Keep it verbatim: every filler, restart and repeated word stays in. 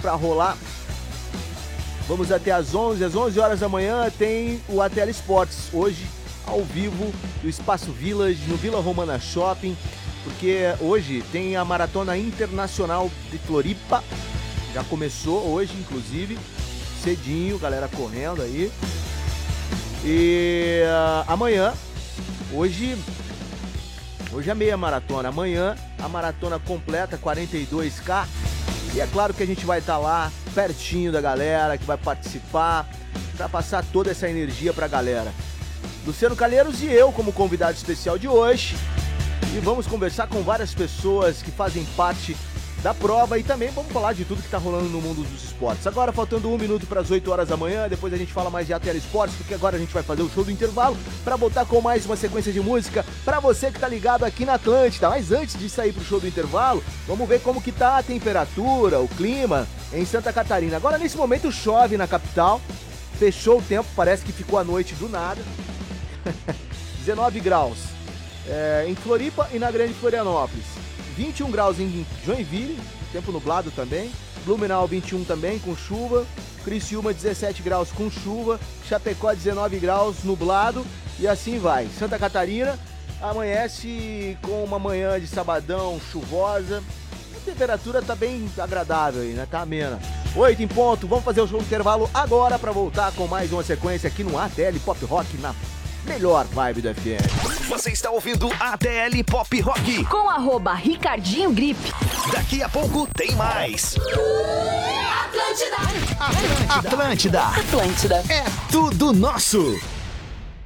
pra rolar. Vamos até às onze, às onze horas da manhã tem o A T L Esportes, hoje ao vivo do Espaço Village, no Vila Romana Shopping, porque hoje tem a Maratona Internacional de Floripa, já começou hoje, inclusive, cedinho, galera correndo aí. E uh, amanhã, hoje, hoje é meia maratona, amanhã a maratona completa, quarenta e dois quilômetros, e é claro que a gente vai estar lá, pertinho da galera que vai participar, para passar toda essa energia pra galera. Luciano Calheiros e eu como convidado especial de hoje, e vamos conversar com várias pessoas que fazem parte da prova e também vamos falar de tudo que tá rolando no mundo dos esportes. Agora faltando um minuto para as oito horas da manhã, depois a gente fala mais de A T L Esportes, porque agora a gente vai fazer o show do intervalo para voltar com mais uma sequência de música para você que tá ligado aqui na Atlântida. Mas antes de sair pro show do intervalo, vamos ver como que tá a temperatura, o clima em Santa Catarina. Agora nesse momento chove na capital, fechou o tempo, parece que ficou a noite do nada. dezenove graus é, em Floripa e na Grande Florianópolis. vinte e um graus em Joinville, tempo nublado também. Blumenau vinte e um também, com chuva. Criciúma dezessete graus com chuva. Chapecó dezenove graus, nublado. E assim vai. Santa Catarina amanhece com uma manhã de sabadão chuvosa. A temperatura tá bem agradável aí, né? Tá amena. oito em ponto, vamos fazer o show do intervalo agora para voltar com mais uma sequência aqui no A T L Pop Rock na melhor vibe do F M. Você está ouvindo A T L Pop Rock com arroba Ricardinho Grip. Daqui a pouco tem mais. Atlântida. Atlântida. Atlântida. É tudo nosso.